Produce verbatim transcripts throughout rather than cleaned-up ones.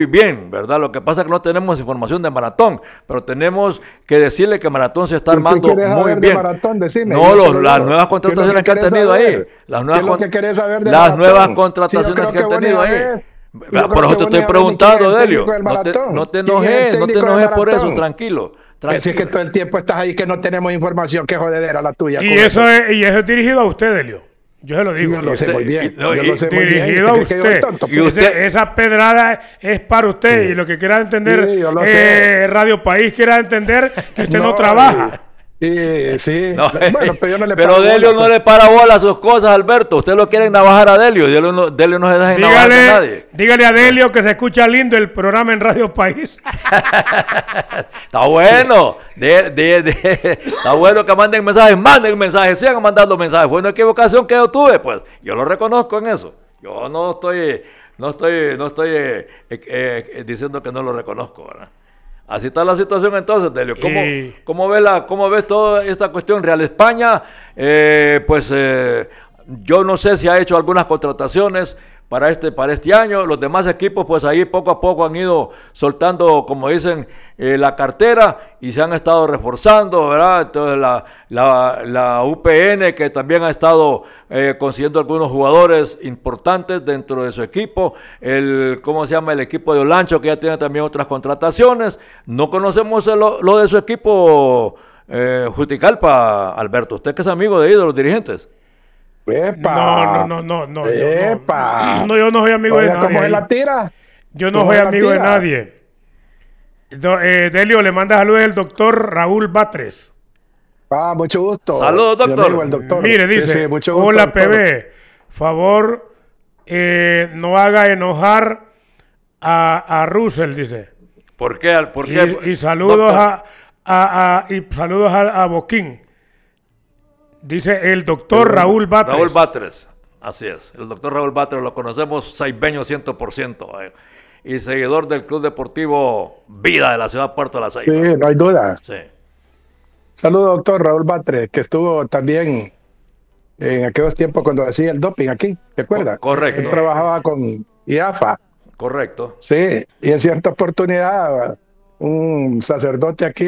bien, ¿verdad? Lo que pasa es que no tenemos información de Maratón, pero tenemos que decirle que Maratón se está armando ¿Qué quieres muy saber bien. de Maratón? Decime, No, yo te los, lo las digo. nuevas ¿Qué es lo contrataciones que que han querés tenido ahí, saber? las ¿Qué nuevas, es lo con- que querés saber de las nuevas Maratón? Si yo contrataciones creo que que han vos ni tenido ahí. sabés, yo Va, Por creo eso que te vos ni estoy sabés ni quién es preguntando, el técnico Delio. del No te, no Maratón. te ¿Quién es el enojes, no te técnico del enojes por eso, Maratón? tranquilo, Pues si es que tranquilo. todo el tiempo estás ahí que no tenemos información, qué jodedera la tuya Y con eso eso. es, y eso es dirigido a usted, Delio. Yo se lo Sí, yo digo. Y lo sé muy usted, y, bien, no, yo lo y- sé muy bien. ¿Y Dirigido usted a cree que yo soy usted. tonto? y Pues? usted, Ese- esa pedrada es para usted. Sí. Y lo que quiera entender, Sí, yo lo eh, sé. Radio País quiera entender que usted no, No, trabaja. y, y sí, no, bueno, pero yo no le pero paro Delio bola, no pues. le para bola a sus cosas, Alberto. Usted lo quiere navajar a Delio. Delio no, Delio no se deja navajar de Dígale, nadie. dígale a Delio que se escucha lindo el programa en Radio País. Está bueno. De, de, de- está bueno que manden mensajes. Manden mensajes. Sigan mandando mensajes. Fue una equivocación que yo tuve, pues. Yo lo reconozco en eso. Yo no estoy, no estoy, no estoy eh, eh, eh, diciendo que no lo reconozco, ¿verdad? Así está la situación entonces, Delio. ¿Cómo, Y- cómo, ves, la, cómo ves toda esta cuestión? Real España, eh, pues eh, yo no sé si ha hecho algunas contrataciones para este, para este año. Los demás equipos, pues ahí poco a poco han ido soltando, como dicen, eh, la cartera y se han estado reforzando, ¿verdad? Entonces la, la, la U P N, que también ha estado eh, consiguiendo algunos jugadores importantes dentro de su equipo. El, ¿cómo se llama? El equipo de Olancho, que ya tiene también otras contrataciones. No conocemos lo, lo de su equipo, eh, Juticalpa, Alberto. Usted que es amigo de ahí, de los dirigentes. No, ¡Epa! no, no, no, no, yo ¡Epa! no. No, yo no soy amigo de Oiga, nadie. ¿cómo se ahí. la tira? Yo no ¿Cómo soy se la amigo de tira? nadie. Do- eh, Delio le manda saludos el doctor Raúl Batres. Ah, mucho gusto. Saludos, Mi doctor. amigo, el doctor. Mire, Sí, dice, sí, mucho gusto, hola doctor. P B, favor, eh, no haga enojar a, a Russell, dice. ¿Por qué? ¿Por Y, qué? y saludos doctor? a, a- a- y saludos a, a Boquín. Dice el doctor Raúl Batres. Raúl Batres, así es. El doctor Raúl Batres lo conocemos, saibeño cien por ciento. Eh, y seguidor del Club Deportivo Vida de la ciudad de Puerto de la Ceiba. Sí, no hay duda. Sí. Saludos, doctor Raúl Batres, que estuvo también en aquellos tiempos cuando hacía el doping aquí, ¿te acuerdas? Co- correcto. Él trabajaba con I A F A. Correcto. Sí, y en cierta oportunidad un sacerdote aquí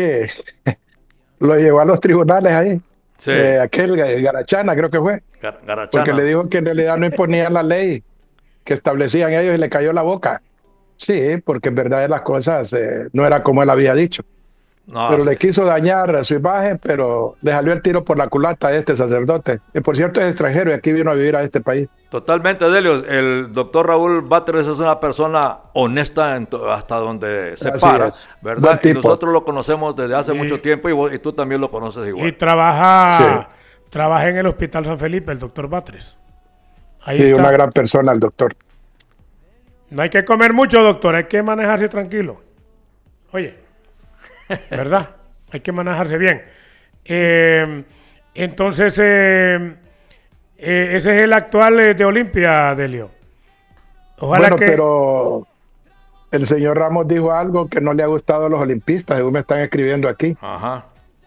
lo llevó a los tribunales ahí. Sí. Eh, aquel eh, Garachana creo que fue. Gar- Garachana. Porque le dijo que en realidad no imponían la ley que establecían ellos y le cayó la boca. Sí, porque en verdad las cosas eh, no era como él había dicho. No, pero sí. le quiso dañar su imagen, pero le salió el tiro por la culata a este sacerdote. Que por cierto es extranjero y aquí vino a vivir a este país. Totalmente, Delio. El doctor Raúl Batres es una persona honesta en to- hasta donde se Así para, es. ¿verdad? Buen Y tipo. nosotros lo conocemos desde hace Y- mucho tiempo y, vos- y tú también lo conoces igual. Y trabaja, Sí. trabaja en el Hospital San Felipe, el doctor Batres. Ahí Sí, está. una gran persona el doctor. No hay que comer mucho, doctor, hay que manejarse tranquilo. Oye, ¿verdad? Hay que manejarse bien. Eh, entonces, eh, eh, ese es el actual eh, de Olimpia, Delio. Ojalá bueno, que... pero el señor Ramos dijo algo que no le ha gustado a los olimpistas, según me están escribiendo aquí. Ajá.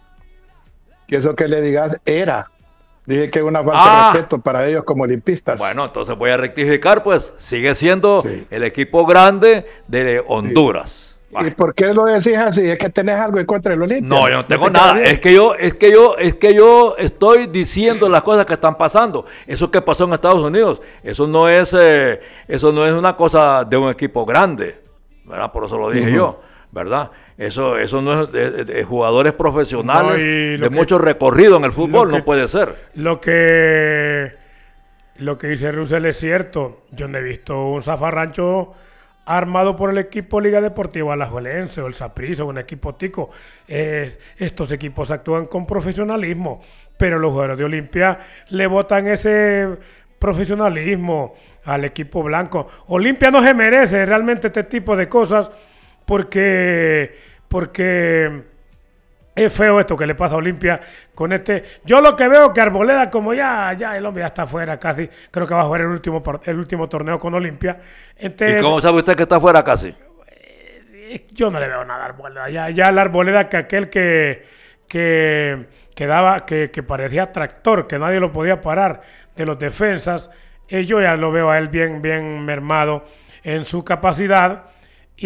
Que eso que le digas era. Dije que es una falta Ah. de respeto para ellos como olimpistas. Bueno, entonces voy a rectificar, pues sigue siendo Sí. el equipo grande de Honduras. ¿Y Vale. por qué lo decís así? ¿Es que tenés algo en contra del Olimpia? No, yo no tengo te queda nada. bien? Es que yo, es que yo, es que yo estoy diciendo las cosas que están pasando. Eso que pasó en Estados Unidos, eso no es, eh, eso no es una cosa de un equipo grande, ¿verdad? Por eso lo dije Ujú. yo, ¿verdad? Eso, eso no es de, de- de jugadores profesionales No, y lo de que- mucho recorrido en el fútbol, lo que- no puede ser. Lo que lo que dice Russell es cierto. Yo no he visto un zafarrancho armado por el equipo Liga Deportiva Alajuelense o el Saprissa o un equipo tico. Eh, estos equipos actúan con profesionalismo, pero los jugadores de Olimpia le botan ese profesionalismo al equipo blanco. Olimpia no se merece realmente este tipo de cosas porque porque es feo esto que le pasa a Olimpia con este. Yo lo que veo que Arboleda, como ya, ya el hombre ya está afuera casi, creo que va a jugar el último, par- el último torneo con Olimpia. Este, ¿Y cómo sabe usted que está fuera casi? yo no le veo nada a Arboleda. Ya, ya la Arboleda que aquel que, que, que daba, que, que parecía tractor, que nadie lo podía parar de los defensas. Eh, yo ya lo veo a él bien, bien mermado en su capacidad.